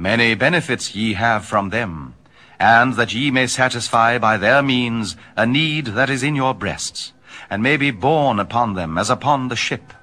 Many benefits ye have from them, and that ye may satisfy by their means a need that is in your breasts, and may be borne upon them as upon the ship.